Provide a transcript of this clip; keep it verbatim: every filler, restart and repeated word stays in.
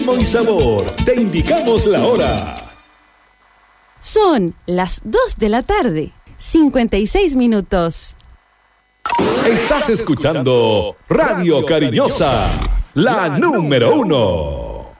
Y sabor, te indicamos la hora. Son las dos de la tarde, cincuenta y seis minutos. Estás escuchando Radio Cariñosa, la número uno.